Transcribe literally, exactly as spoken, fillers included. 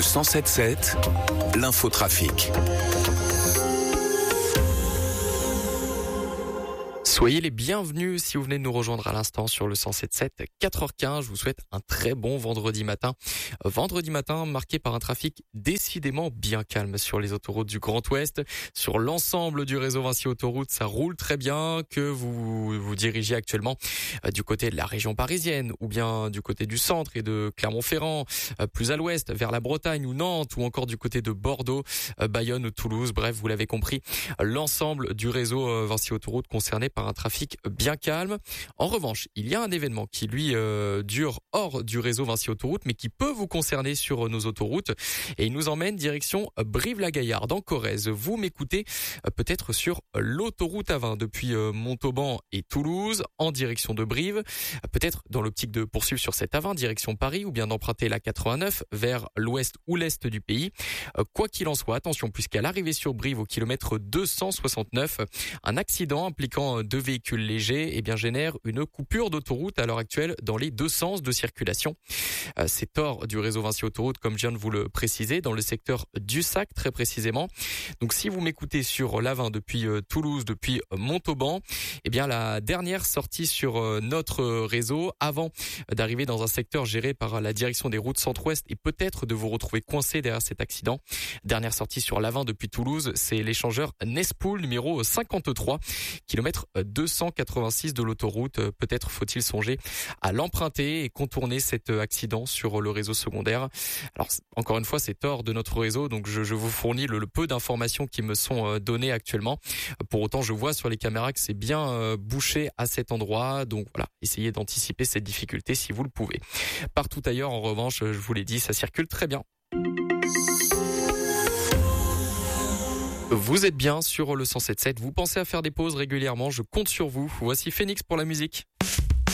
cent sept sept, l'infotrafic. Soyez les bienvenus si vous venez de nous rejoindre à l'instant sur le cent sept sept, quatre heures quinze. Je vous souhaite un très bon vendredi matin. Vendredi matin marqué par un trafic décidément bien calme sur les autoroutes du Grand Ouest. Sur l'ensemble du réseau Vinci Autoroute, ça roule très bien, que vous vous dirigez actuellement du côté de la région parisienne ou bien du côté du centre et de Clermont-Ferrand, plus à l'ouest vers la Bretagne ou Nantes ou encore du côté de Bordeaux, Bayonne ou Toulouse. Bref, vous l'avez compris, l'ensemble du réseau Vinci Autoroute concerné par un trafic bien calme. En revanche, il y a un événement qui lui euh, dure hors du réseau Vinci Autoroute, mais qui peut vous concerner sur nos autoroutes. Et il nous emmène direction Brive-la-Gaillarde en Corrèze. Vous m'écoutez euh, peut-être sur l'autoroute A vingt depuis euh, Montauban et Toulouse en direction de Brive. Euh, peut-être dans l'optique de poursuivre sur cette A vingt direction Paris ou bien d'emprunter la quatre-vingt-neuf vers l'ouest ou l'est du pays. Euh, quoi qu'il en soit, attention, puisqu'à l'arrivée sur Brive au kilomètre deux cent soixante-neuf, un accident impliquant deux véhicules légers, eh bien, génère une coupure d'autoroute à l'heure actuelle dans les deux sens de circulation. Euh, c'est hors du réseau Vinci Autoroute, comme je viens de vous le préciser, dans le secteur du Sac, très précisément. Donc, si vous m'écoutez sur l'A vingt depuis euh, Toulouse, depuis euh, Montauban, eh bien, la dernière sortie sur euh, notre réseau, avant d'arriver dans un secteur géré par la direction des routes centre-ouest et peut-être de vous retrouver coincé derrière cet accident. Dernière sortie sur l'A vingt depuis Toulouse, c'est l'échangeur Nespool numéro cinquante-trois, kilomètre deux cent quatre-vingt-six de l'autoroute. Peut-être faut-il songer à l'emprunter et contourner cet accident sur le réseau secondaire. Alors, encore une fois, c'est hors de notre réseau, donc je, je vous fournis le, le peu d'informations qui me sont données actuellement. Pour autant, je vois sur les caméras que c'est bien bouché à cet endroit, donc voilà, essayez d'anticiper cette difficulté si vous le pouvez. Partout ailleurs, en revanche, je vous l'ai dit, ça circule très bien. Vous êtes bien sur le cent sept sept, vous pensez à faire des pauses régulièrement, je compte sur vous. Voici Phoenix pour la musique.